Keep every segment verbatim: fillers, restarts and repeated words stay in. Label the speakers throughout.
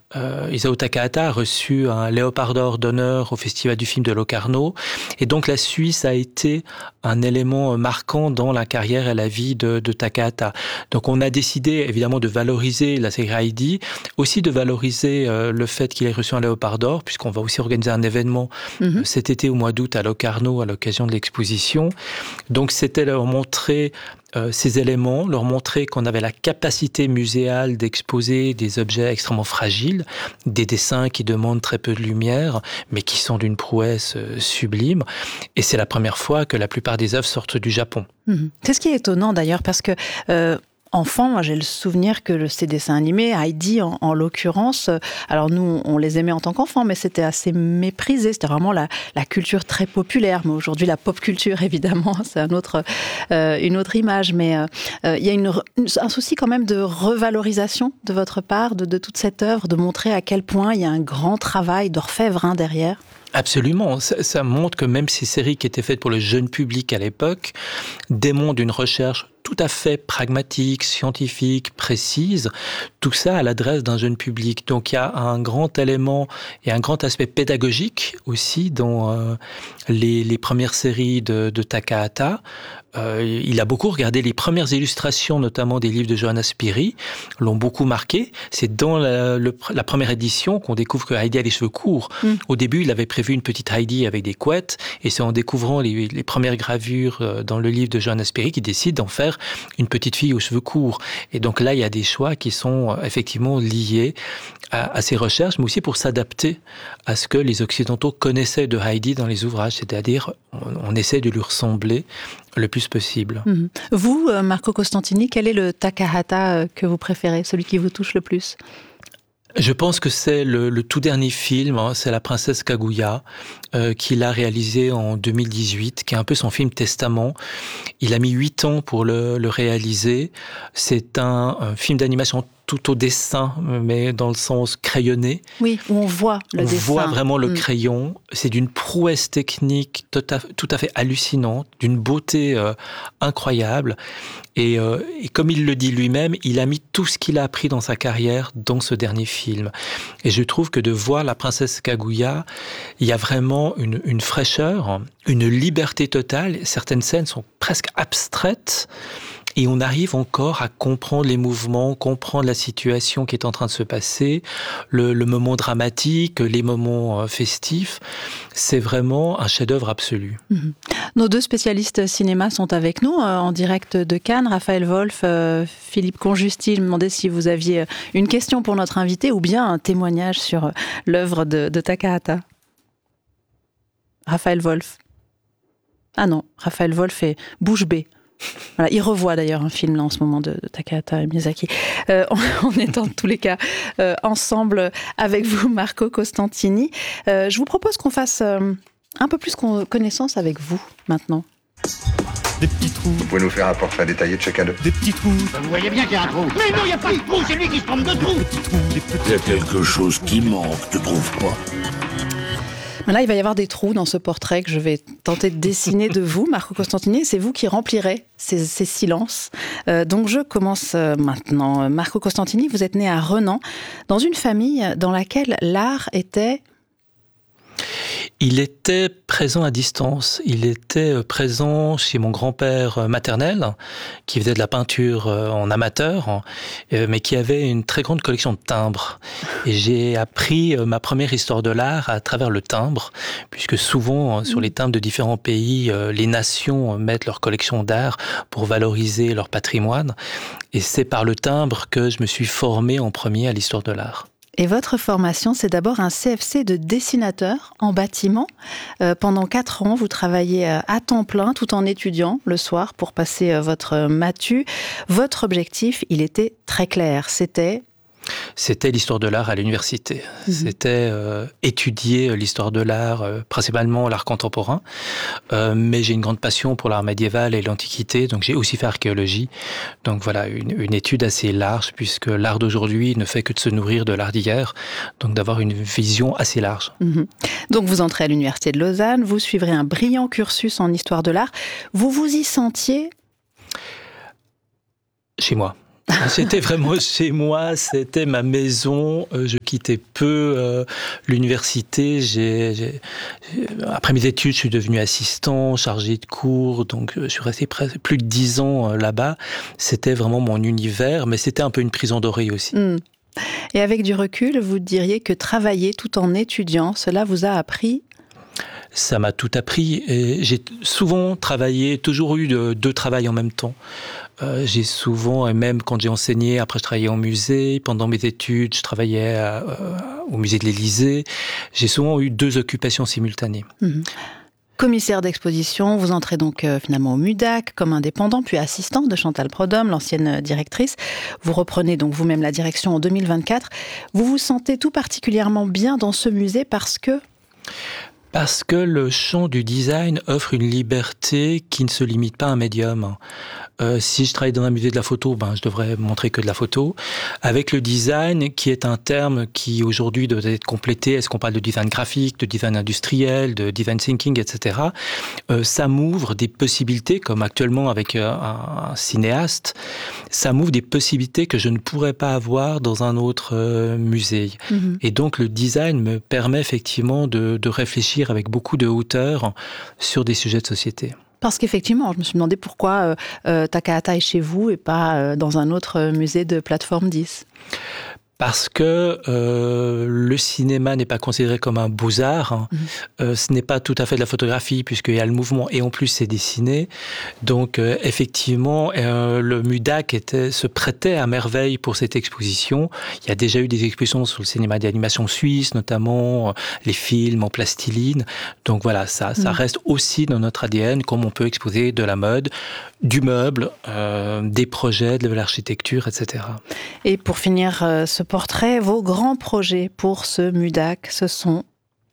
Speaker 1: euh, Isao Takahata a reçu un Léopard d'or d'honneur au Festival du film de Locarno. Et donc la Suisse a été un élément marquant dans la carrière et la vie de, de Takahata. Donc on a décidé évidemment de valoriser la série Heidi, aussi de valoriser euh, le fait qu'il ait reçu un Léopard d'or, puisqu'on va aussi organiser un événement mmh. euh, cet été au mois d'août à Locarno à l'occasion de l'exposition. Donc c'était leur montrer Euh, ces éléments, leur montrer qu'on avait la capacité muséale d'exposer des objets extrêmement fragiles, des dessins qui demandent très peu de lumière, mais qui sont d'une prouesse euh, sublime. Et c'est la première fois que la plupart des œuvres sortent du Japon.
Speaker 2: Mmh. C'est ce qui est étonnant d'ailleurs, parce que... Euh... Enfant, moi j'ai le souvenir que ces dessins animés, Heidi en, en l'occurrence, alors nous on les aimait en tant qu'enfants, mais c'était assez méprisé, c'était vraiment la, la culture très populaire, mais aujourd'hui la pop culture évidemment, c'est un autre, euh, une autre image, mais euh, il y a une, une, un souci quand même de revalorisation de votre part, de, de toute cette œuvre, de montrer à quel point il y a un grand travail d'orfèvre hein, derrière.
Speaker 1: Absolument, ça, ça montre que même ces séries qui étaient faites pour le jeune public à l'époque démontrent une recherche tout à fait pragmatique, scientifique, précise, tout ça à l'adresse d'un jeune public. Donc il y a un grand élément et un grand aspect pédagogique aussi dans euh, les, les premières séries de, de Takahata. Euh, il a beaucoup regardé les premières illustrations, notamment des livres de Johanna Spyri, l'ont beaucoup marqué. C'est dans la, le, la première édition qu'on découvre que Heidi a les cheveux courts. Mm. Au début, il avait prévu une petite Heidi avec des couettes, et c'est en découvrant les, les premières gravures dans le livre de Johanna Spyri qu'il décide d'en faire une petite fille aux cheveux courts. Et donc là, il y a des choix qui sont effectivement liés à, à ces recherches, mais aussi pour s'adapter à ce que les Occidentaux connaissaient de Heidi dans les ouvrages, c'est-à-dire on, on essaie de lui ressembler le plus possible.
Speaker 2: Mmh. Vous, Marco Costantini, quel est le Takahata que vous préférez, celui qui vous touche le plus ?
Speaker 1: Je pense que c'est le, le tout dernier film, hein, c'est La Princesse Kaguya, euh, qu'il a réalisé en deux mille dix-huit, qui est un peu son film testament. Il a mis huit ans pour le, le réaliser. C'est un, un film d'animation tout au dessin, mais dans le sens crayonné.
Speaker 2: Oui, où on voit le
Speaker 1: on
Speaker 2: dessin.
Speaker 1: On voit vraiment le
Speaker 2: mmh.
Speaker 1: crayon. C'est d'une prouesse technique tout à, tout à fait hallucinante, d'une beauté euh, incroyable. Et, euh, et comme il le dit lui-même, il a mis tout ce qu'il a appris dans sa carrière dans ce dernier film. Et je trouve que de voir La Princesse Kaguya, il y a vraiment une, une fraîcheur, une liberté totale. Certaines scènes sont presque abstraites. Et on arrive encore à comprendre les mouvements, comprendre la situation qui est en train de se passer, le, le moment dramatique, les moments festifs. C'est vraiment un chef-d'œuvre absolu.
Speaker 2: Mmh. Nos deux spécialistes cinéma sont avec nous euh, en direct de Cannes. Raphaël Wolf, euh, Philippe Conjusti. Je me demandais si vous aviez une question pour notre invité ou bien un témoignage sur l'œuvre de, de Takahata. Raphaël Wolf. Ah non, Raphaël Wolf est bouche bée. Voilà, il revoit d'ailleurs un film là en ce moment de, de Takahata et Miyazaki. Euh, on, on est en tous les cas euh, ensemble avec vous, Marco Costantini. Euh, je vous propose qu'on fasse euh, un peu plus connaissance avec vous maintenant.
Speaker 3: Des petits trous.
Speaker 4: Vous pouvez nous faire un portrait détaillé de chacun d'eux.
Speaker 3: Des petits trous.
Speaker 5: Vous voyez bien qu'il y a un trou. Mais non, il n'y a pas de trou, c'est lui qui se trompe de trou.
Speaker 3: Des petits trous, des petits...
Speaker 6: Il y a quelque chose qui manque, tu trouves pas ?
Speaker 2: Là, il va y avoir des trous dans ce portrait que je vais tenter de dessiner de vous, Marco Costantini. C'est vous qui remplirez ces, ces silences. Euh, donc, je commence maintenant. Marco Costantini, vous êtes né à Renan, dans une famille dans laquelle l'art était...
Speaker 1: Il était présent à distance. Il était présent chez mon grand-père maternel, qui faisait de la peinture en amateur, mais qui avait une très grande collection de timbres. Et j'ai appris ma première histoire de l'art à travers le timbre, puisque souvent, sur les timbres de différents pays, les nations mettent leur collection d'art pour valoriser leur patrimoine. Et c'est par le timbre que je me suis formé en premier à l'histoire de l'art.
Speaker 2: Et votre formation, c'est d'abord un C F C de dessinateur en bâtiment. Euh, pendant quatre ans, vous travaillez à temps plein, tout en étudiant le soir pour passer votre matu. Votre objectif, il était très clair, c'était...
Speaker 1: C'était l'histoire de l'art à l'université. Mmh. C'était euh, étudier l'histoire de l'art, euh, principalement l'art contemporain. Euh, mais j'ai une grande passion pour l'art médiéval et l'Antiquité, donc j'ai aussi fait archéologie. Donc voilà, une, une étude assez large, puisque l'art d'aujourd'hui ne fait que de se nourrir de l'art d'hier, donc d'avoir une vision assez large.
Speaker 2: Mmh. Donc vous entrez à l'université de Lausanne, vous suivrez un brillant cursus en histoire de l'art. Vous vous y sentiez...
Speaker 1: Chez moi. C'était vraiment chez moi, c'était ma maison. Euh, je quittais peu euh, l'université. J'ai, j'ai, après mes études, je suis devenu assistant, chargé de cours. Donc, je suis resté presque plus de dix ans euh, là-bas. C'était vraiment mon univers, mais c'était un peu une prison dorée aussi.
Speaker 2: Mmh. Et avec du recul, vous diriez que travailler tout en étudiant, cela vous a appris ?
Speaker 1: Ça m'a tout appris. Et j'ai souvent travaillé, toujours eu de, deux travails en même temps. Euh, j'ai souvent, et même quand j'ai enseigné, après je travaillais en musée. Pendant mes études, je travaillais à, euh, au musée de l'Élysée. J'ai souvent eu deux occupations simultanées.
Speaker 2: Mmh. Commissaire d'exposition, vous entrez donc euh, finalement au MUDAC comme indépendant, puis assistant de Chantal Prodhomme, l'ancienne directrice. Vous reprenez donc vous-même la direction en deux mille vingt-quatre. Vous vous sentez tout particulièrement bien dans ce musée parce que...
Speaker 1: Parce que le champ du design offre une liberté qui ne se limite pas à un médium. Euh, si je travaille dans un musée de la photo, ben, je devrais montrer que de la photo. Avec le design, qui est un terme qui aujourd'hui doit être complété, est-ce qu'on parle de design graphique, de design industriel, de design thinking, et cetera. Euh, ça m'ouvre des possibilités, comme actuellement avec euh, un, un cinéaste, ça m'ouvre des possibilités que je ne pourrais pas avoir dans un autre euh, musée. Mm-hmm. Et donc le design me permet effectivement de, de réfléchir avec beaucoup de hauteur sur des sujets de société.
Speaker 2: Parce qu'effectivement, je me suis demandé pourquoi euh, euh, Takahata est chez vous et pas euh, dans un autre musée de plateforme dix.
Speaker 1: Parce que euh, le cinéma n'est pas considéré comme un beaux-arts. Hein. Mmh. Euh, ce n'est pas tout à fait de la photographie, puisqu'il y a le mouvement, et en plus c'est dessiné. Donc euh, effectivement, euh, le MUDAC était, se prêtait à merveille pour cette exposition. Il y a déjà eu des expositions sur le cinéma d'animation suisse, notamment euh, les films en plastiline. Donc voilà, ça, ça mmh. reste aussi dans notre A D N, comme on peut exposer de la mode, du meuble, euh, des projets, de l'architecture, et cetera.
Speaker 2: Et pour finir euh, ce portrait, vos grands projets pour ce MUDAC, ce sont ?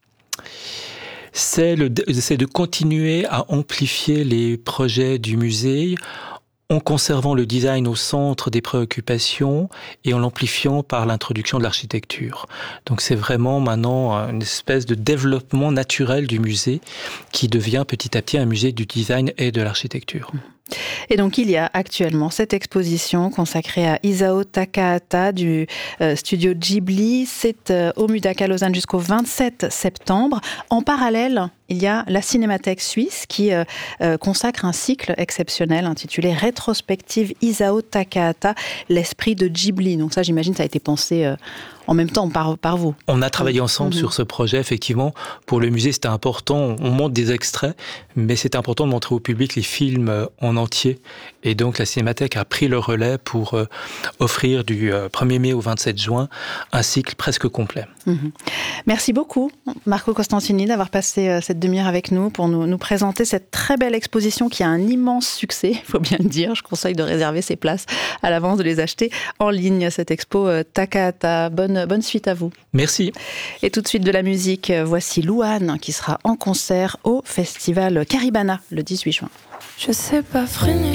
Speaker 1: C'est, le, c'est de continuer à amplifier les projets du musée en conservant le design au centre des préoccupations et en l'amplifiant par l'introduction de l'architecture. Donc c'est vraiment maintenant une espèce de développement naturel du musée qui devient petit à petit un musée du design et de l'architecture.
Speaker 2: Et donc il y a actuellement cette exposition consacrée à Isao Takahata du euh, studio Ghibli. C'est euh, au MUDAC à Lausanne jusqu'au vingt-sept septembre. En parallèle, il y a la Cinémathèque suisse qui euh, euh, consacre un cycle exceptionnel intitulé Rétrospective Isao Takahata, l'esprit de Ghibli. Donc ça, j'imagine, ça a été pensé euh, en même temps par, par vous.
Speaker 1: On a travaillé ensemble mmh. sur ce projet, effectivement. Pour le musée, c'était important. On montre des extraits, mais c'est important de montrer au public les films en entier. Et donc, la Cinémathèque a pris le relais pour euh, offrir du euh, premier mai au vingt-sept juin un cycle presque complet.
Speaker 2: Mmh. Merci beaucoup, Marco Costantini, d'avoir passé euh, cette demi-heure avec nous pour nous, nous présenter cette très belle exposition qui a un immense succès, il faut bien le dire. Je conseille de réserver ses places à l'avance, de les acheter en ligne, cette expo euh, Takahata. Bonne, bonne suite à vous.
Speaker 1: Merci.
Speaker 2: Et tout de suite de la musique, voici Louane qui sera en concert au festival Caribana le dix-huit juin.
Speaker 7: Je sais pas freiner,